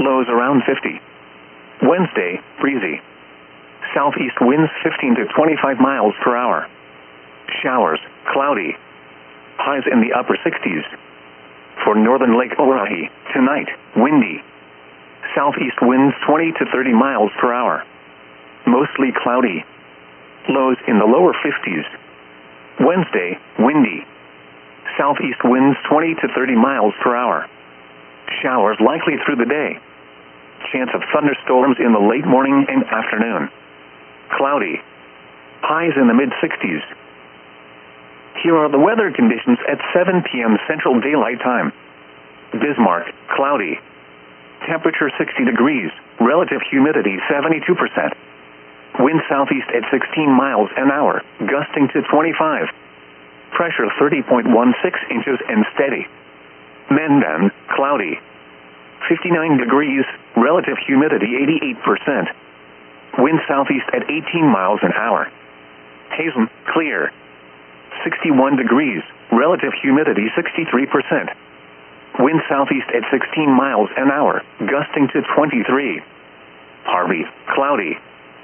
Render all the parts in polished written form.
lows around 50. Wednesday, breezy. Southeast winds 15 to 25 miles per hour. Showers, cloudy. Highs in the upper 60s. For northern Lake Oahe, tonight, windy. Southeast winds 20 to 30 miles per hour. Mostly cloudy. Lows in the lower 50s. Wednesday, windy. Southeast winds 20 to 30 miles per hour. Showers likely through the day. Chance of thunderstorms in the late morning and afternoon. Cloudy. Highs in the mid-60s. Here are the weather conditions at 7 p.m. Central Daylight Time. Bismarck, cloudy. Temperature 60 degrees, relative humidity 72%. Wind southeast at 16 miles an hour, gusting to 25. Pressure 30.16 inches and steady. Mendon, cloudy. 59 degrees, relative humidity 88%. Wind southeast at 18 miles an hour. Hazen, clear. 61 degrees, relative humidity 63%. Wind southeast at 16 miles an hour, gusting to 23. Harvey, cloudy.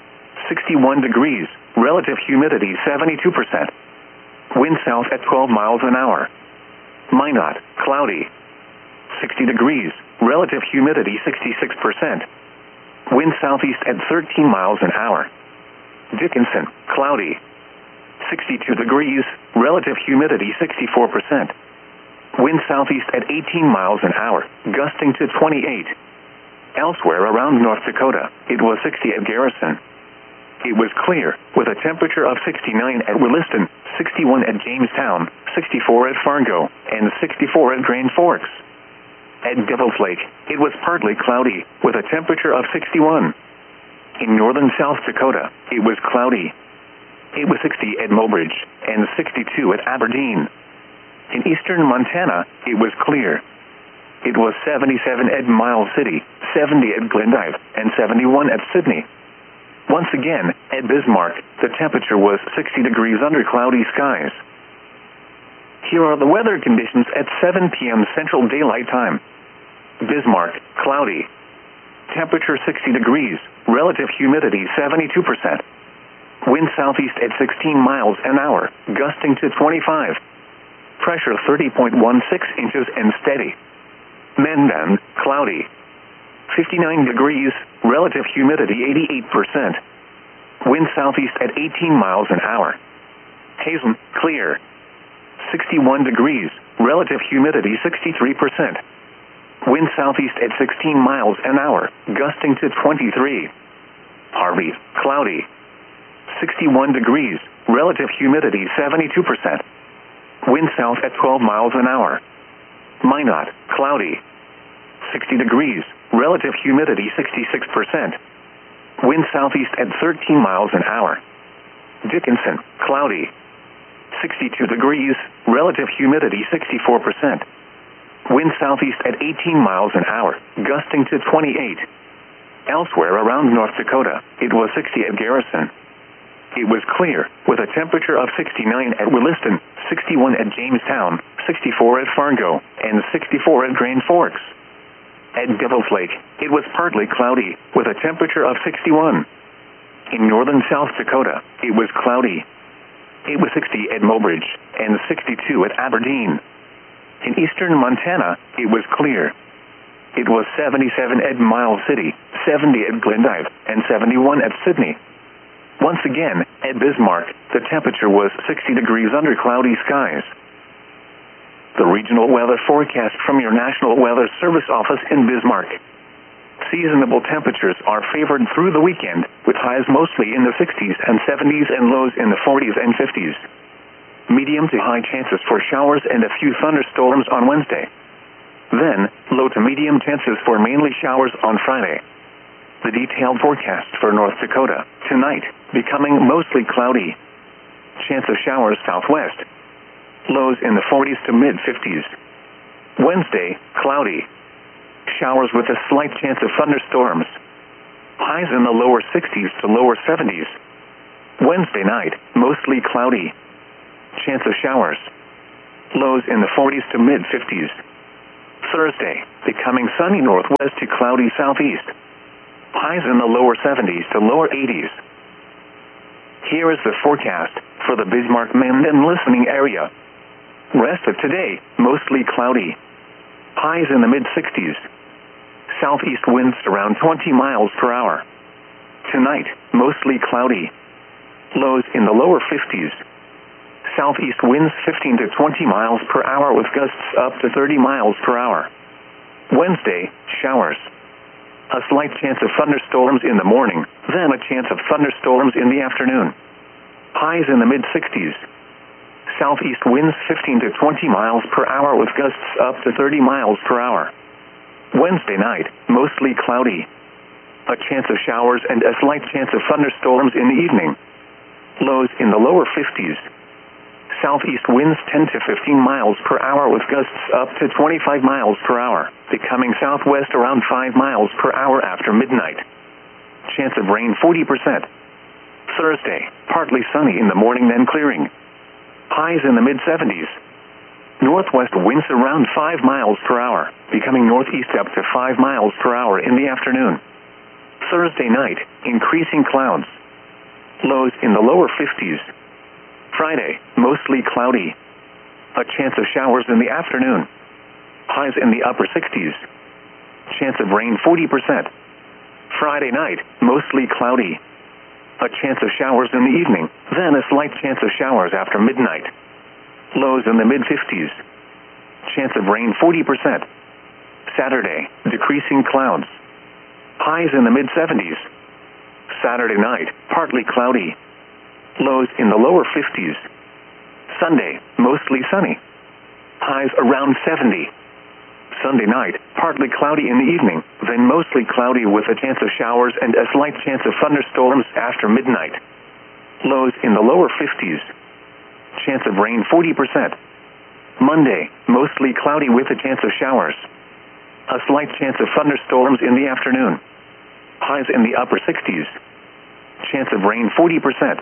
61 degrees, relative humidity 72%. Wind south at 12 miles an hour. Minot, cloudy. 60 degrees, relative humidity 66%. Wind southeast at 13 miles an hour. Dickinson, cloudy. 62 degrees, relative humidity 64%. Wind southeast at 18 miles an hour, gusting to 28. Elsewhere around North Dakota, it was 60 at Garrison. It was clear, with a temperature of 69 at Williston, 61 at Jamestown, 64 at Fargo, and 64 at Grand Forks. At Devil's Lake, it was partly cloudy, with a temperature of 61. In northern South Dakota, it was cloudy. It was 60 at Mobridge, and 62 at Aberdeen. In eastern Montana, it was clear. It was 77 at Miles City, 70 at Glendive, and 71 at Sydney. Once again, at Bismarck, the temperature was 60 degrees under cloudy skies. Here are the weather conditions at 7 p.m. Central Daylight Time. Bismarck, cloudy. Temperature 60 degrees, relative humidity 72%. Wind southeast at 16 miles an hour, gusting to 25. Pressure 30.16 inches and steady. Mendon, cloudy. 59 degrees, relative humidity 88%. Wind southeast at 18 miles an hour. Hazen, clear. 61 degrees, relative humidity 63%. Wind southeast at 16 miles an hour, gusting to 23. Harvey, cloudy. 61 degrees, relative humidity 72%. Wind south at 12 miles an hour. Minot, cloudy. 60 degrees, relative humidity 66%. Wind southeast at 13 miles an hour. Dickinson, cloudy. 62 degrees, relative humidity 64%. Wind southeast at 18 miles an hour, gusting to 28. Elsewhere around North Dakota, it was 60 at Garrison. It was clear, with a temperature of 69 at Williston, 61 at Jamestown, 64 at Fargo, and 64 at Grand Forks. At Devil's Lake, it was partly cloudy, with a temperature of 61. In northern South Dakota, it was cloudy. It was 60 at Mobridge, and 62 at Aberdeen. In eastern Montana, it was clear. It was 77 at Miles City, 70 at Glendive, and 71 at Sydney. Once again, at Bismarck, the temperature was 60 degrees under cloudy skies. The regional weather forecast from your National Weather Service office in Bismarck. Seasonable temperatures are favored through the weekend, with highs mostly in the 60s and 70s and lows in the 40s and 50s. Medium to high chances for showers and a few thunderstorms on Wednesday. Then, low to medium chances for mainly showers on Friday. The detailed forecast for North Dakota, tonight, becoming mostly cloudy. Chance of showers southwest. Lows in the 40s to mid-50s. Wednesday, cloudy. Showers with a slight chance of thunderstorms. Highs in the lower 60s to lower 70s. Wednesday night, mostly cloudy. Chance of showers. Lows in the 40s to mid-50s. Thursday, becoming sunny northwest to cloudy southeast. Highs in the lower 70s to lower 80s. Here is the forecast for the Bismarck, Menden listening area. Rest of today, mostly cloudy. Highs in the mid-60s. Southeast winds around 20 miles per hour. Tonight, mostly cloudy. Lows in the lower 50s. Southeast winds 15 to 20 miles per hour with gusts up to 30 miles per hour. Wednesday, showers. A slight chance of thunderstorms in the morning, then a chance of thunderstorms in the afternoon. Highs in the mid-60s. Southeast winds 15 to 20 miles per hour with gusts up to 30 miles per hour. Wednesday night, mostly cloudy. A chance of showers and a slight chance of thunderstorms in the evening. Lows in the lower 50s. Southeast winds 10 to 15 miles per hour with gusts up to 25 miles per hour, becoming southwest around 5 miles per hour after midnight. Chance of rain 40%. Thursday, partly sunny in the morning then clearing. Highs in the mid-70s. Northwest winds around 5 miles per hour, becoming northeast up to 5 miles per hour in the afternoon. Thursday night, increasing clouds. Lows in the lower 50s. Friday, mostly cloudy. A chance of showers in the afternoon. Highs in the upper 60s. Chance of rain 40%. Friday night, mostly cloudy. A chance of showers in the evening, then a slight chance of showers after midnight. Lows in the mid-50s. Chance of rain 40%. Saturday, decreasing clouds. Highs in the mid-70s. Saturday night, partly cloudy. Lows in the lower 50s. Sunday, mostly sunny. Highs around 70. Sunday night, partly cloudy in the evening, then mostly cloudy with a chance of showers and a slight chance of thunderstorms after midnight. Lows in the lower 50s. Chance of rain 40%. Monday, mostly cloudy with a chance of showers. A slight chance of thunderstorms in the afternoon. Highs in the upper 60s. Chance of rain 40%.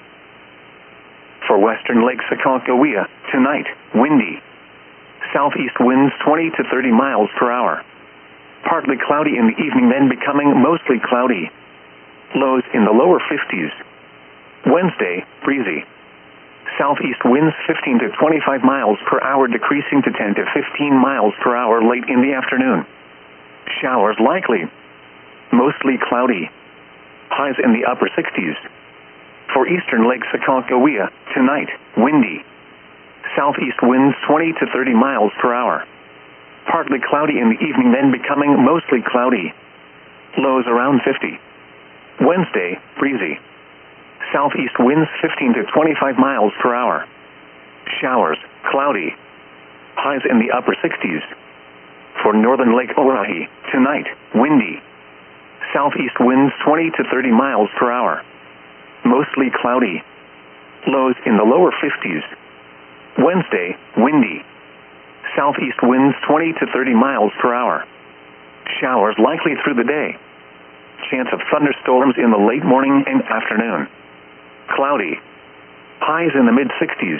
For western Lake Sakonkohia, tonight, windy. Southeast winds 20 to 30 miles per hour. Partly cloudy in the evening, then becoming mostly cloudy. Lows in the lower 50s. Wednesday, breezy. Southeast winds 15 to 25 miles per hour, decreasing to 10 to 15 miles per hour late in the afternoon. Showers likely. Mostly cloudy. Highs in the upper 60s. For eastern Lake Sakonkohia, tonight, windy. Southeast winds 20 to 30 miles per hour. Partly cloudy in the evening, then becoming mostly cloudy. Lows around 50. Wednesday, breezy. Southeast winds 15 to 25 miles per hour. Showers, cloudy. Highs in the upper 60s. For northern Lake Oahe, tonight, windy. Southeast winds 20 to 30 miles per hour. Mostly cloudy. Lows in the lower 50s. Wednesday, windy. Southeast winds 20 to 30 miles per hour. Showers likely through the day. Chance of thunderstorms in the late morning and afternoon. Cloudy. Highs in the mid-60s.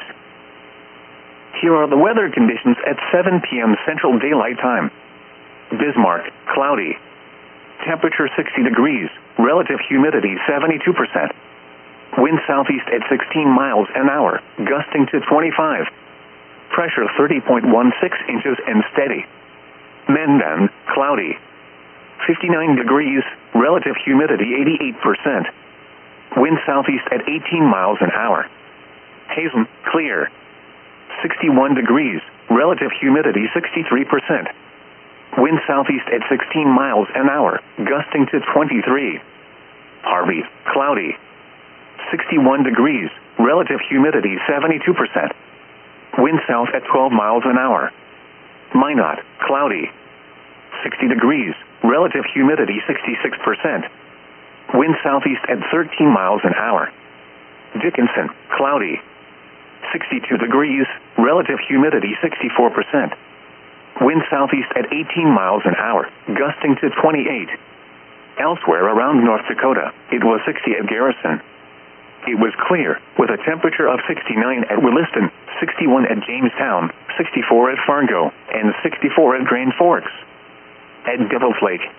Here are the weather conditions at 7 p.m. Central Daylight Time. Bismarck, cloudy. Temperature 60 degrees. Relative humidity 72%. Wind southeast at 16 miles an hour, gusting to 25. Pressure 30.16 inches and steady. Menden, cloudy. 59 degrees, relative humidity 88%. Wind southeast at 18 miles an hour. Hazen, clear. 61 degrees, relative humidity 63%. Wind southeast at 16 miles an hour, gusting to 23. Harvey, cloudy. 61 degrees, relative humidity 72%. Wind south at 12 miles an hour. Minot, cloudy. 60 degrees, relative humidity 66%. Wind southeast at 13 miles an hour. Dickinson, cloudy. 62 degrees, relative humidity 64%. Wind southeast at 18 miles an hour, gusting to 28. Elsewhere around North Dakota, it was 60 at Garrison. It was clear, with a temperature of 69 at Williston, 61 at Jamestown, 64 at Fargo, and 64 at Grand Forks. at Devil's Lake.